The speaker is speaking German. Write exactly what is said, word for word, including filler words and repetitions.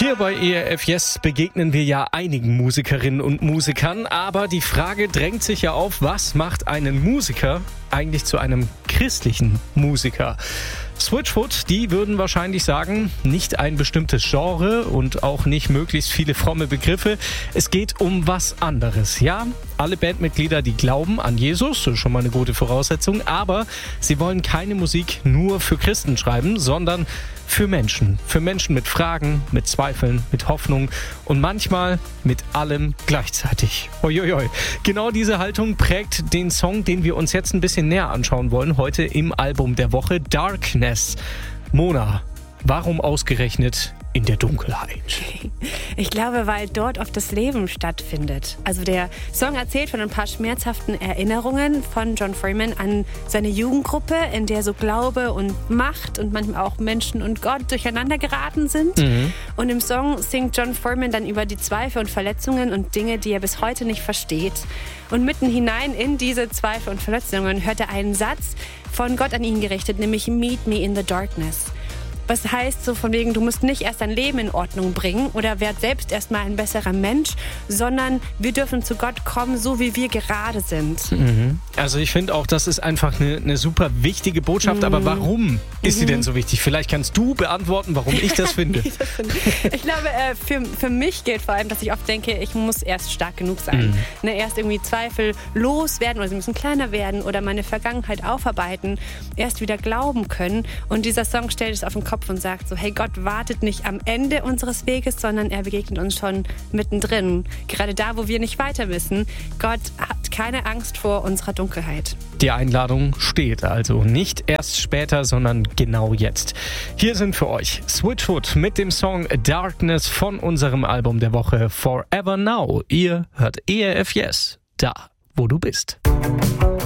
Hier bei E R F Yes begegnen wir ja einigen Musikerinnen und Musikern, aber die Frage drängt sich ja auf, was macht einen Musiker eigentlich zu einem christlichen Musiker? Switchfoot, die würden wahrscheinlich sagen, nicht ein bestimmtes Genre und auch nicht möglichst viele fromme Begriffe. Es geht um was anderes. Ja, alle Bandmitglieder, die glauben an Jesus, das ist schon mal eine gute Voraussetzung, aber sie wollen keine Musik nur für Christen schreiben, sondern für Menschen. Für Menschen mit Fragen, mit Zweifeln, mit Hoffnung und manchmal mit allem gleichzeitig. Uiuiui. Genau diese Haltung prägt den Song, den wir uns jetzt ein bisschen näher anschauen wollen, heute im Album der Woche, Darkness. Mona, warum ausgerechnet in der Dunkelheit? Ich glaube, weil dort oft das Leben stattfindet. Also der Song erzählt von ein paar schmerzhaften Erinnerungen von John Freeman an seine Jugendgruppe, in der so Glaube und Macht und manchmal auch Menschen und Gott durcheinander geraten sind. Mhm. Und im Song singt John Freeman dann über die Zweifel und Verletzungen und Dinge, die er bis heute nicht versteht. Und mitten hinein in diese Zweifel und Verletzungen hört er einen Satz von Gott an ihn gerichtet, nämlich "Meet me in the darkness." Was heißt so von wegen, du musst nicht erst dein Leben in Ordnung bringen oder werd selbst erstmal ein besserer Mensch, sondern wir dürfen zu Gott kommen, so wie wir gerade sind. Mhm. Also ich finde auch, das ist einfach eine, eine super wichtige Botschaft, mhm. aber warum ist mhm. sie denn so wichtig? Vielleicht kannst du beantworten, warum ich das finde. ich, das finde. ich glaube, äh, für, für mich gilt vor allem, dass ich oft denke, ich muss erst stark genug sein. Mhm. Ne, erst irgendwie Zweifel loswerden oder sie müssen kleiner werden oder meine Vergangenheit aufarbeiten, erst wieder glauben können. Und dieser Song stellt es auf den Kopf und sagt so, hey, Gott wartet nicht am Ende unseres Weges, sondern er begegnet uns schon mittendrin. Gerade da, wo wir nicht weiter wissen. Gott hat keine Angst vor unserer Dunkelheit. Die Einladung steht also nicht erst später, sondern genau jetzt. Hier sind für euch Switchfoot mit dem Song Darkness von unserem Album der Woche Forever Now. Ihr hört E R F Yes, da, wo du bist.